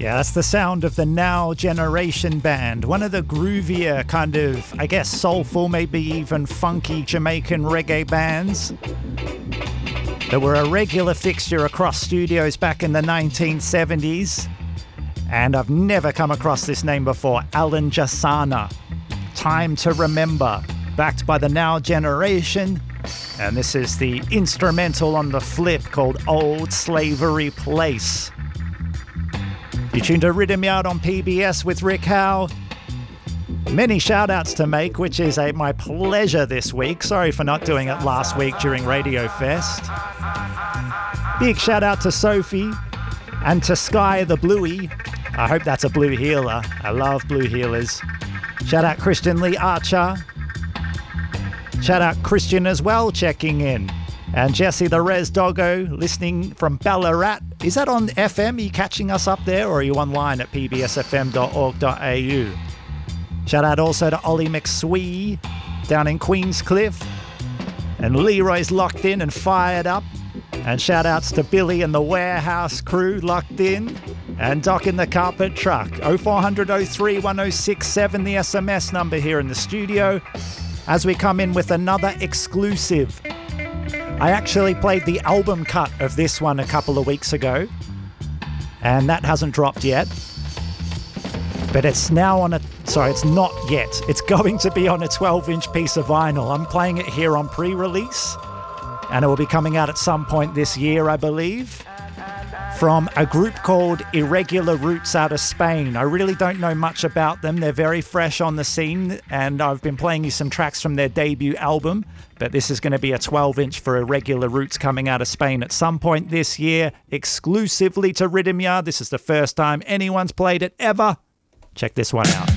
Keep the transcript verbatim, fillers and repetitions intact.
Yeah, that's the sound of the Now Generation Band, one of the groovier kind of, I guess, soulful, maybe even funky Jamaican reggae bands that were a regular fixture across studios back in the nineteen seventies. And I've never come across this name before, Alan Jasana. Time to Remember, backed by the Now Generation. And this is the instrumental on the flip called Old Slavery Place. You tuned to Rhythm Yard on P B S with Rick Howe. Many shout outs to make, which is a, my pleasure this week. Sorry for not doing it last week during Radio Fest. Big shout out to Sophie and to Sky the Bluey. I hope that's a blue healer. I love blue healers. Shout out Christian Lee Archer. Shout out Christian as well, checking in. And Jesse the Res Doggo, listening from Ballarat. Is that on F M? Are you catching us up there, or are you online at p b s f m dot org dot a u? Shout out also to Ollie McSwee down in Queenscliff. And Leroy's locked in and fired up. And shout outs to Billy and the Warehouse crew locked in. And Doc in the Carpet Truck. oh four hundred oh three one oh six seven, the S M S number here in the studio. As we come in with another exclusive. I actually played the album cut of this one a couple of weeks ago, and that hasn't dropped yet. But it's now on a, sorry, it's not yet. It's going to be on a twelve inch piece of vinyl. I'm playing it here on pre-release, and it will be coming out at some point this year, I believe, from a group called Irregular Roots out of Spain. I really don't know much about them. They're very fresh on the scene, and I've been playing you some tracks from their debut album, but this is going to be a twelve inch for Irregular Roots coming out of Spain at some point this year, exclusively to Rhythm Yard. This is the first time anyone's played it ever. Check this one out.